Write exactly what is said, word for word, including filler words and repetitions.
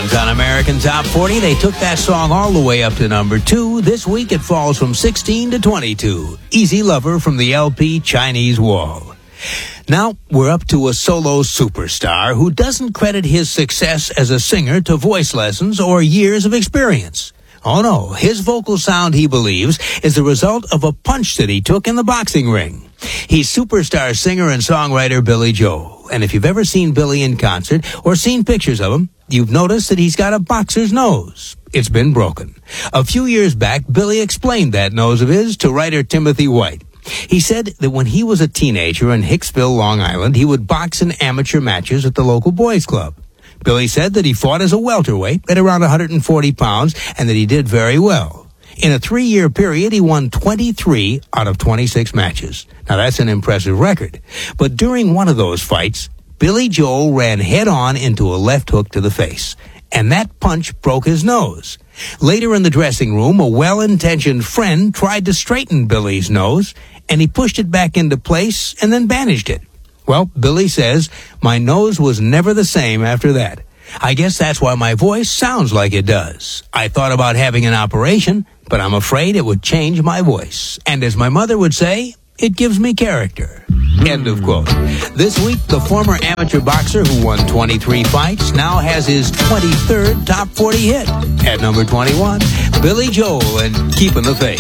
songs on American Top forty. They took that song all the way up to number two. This week it falls from sixteen to twenty-two. Easy Lover from the L P Chinese Wall. Now, we're up to a solo superstar who doesn't credit his success as a singer to voice lessons or years of experience. Oh no, his vocal sound, he believes, is the result of a punch that he took in the boxing ring. He's superstar singer and songwriter Billy Joel. And if you've ever seen Billy in concert or seen pictures of him, you've noticed that he's got a boxer's nose. It's been broken. A few years back, Billy explained that nose of his to writer Timothy White. He said that when he was a teenager in Hicksville, Long Island, he would box in amateur matches at the local boys' club. Billy said that he fought as a welterweight at around one hundred forty pounds and that he did very well. In a three-year period, he won twenty-three out of twenty-six matches. Now, that's an impressive record. But during one of those fights, Billy Joel ran head-on into a left hook to the face, and that punch broke his nose. Later in the dressing room, a well-intentioned friend tried to straighten Billy's nose, and he pushed it back into place and then bandaged it. Well, Billy says, my nose was never the same after that. I guess that's why my voice sounds like it does. I thought about having an operation, but I'm afraid it would change my voice. And as my mother would say, it gives me character. End of quote. This week, the former amateur boxer who won twenty-three fights now has his twenty-third top forty hit. At number twenty-one, Billy Joel and Keepin' the Faith.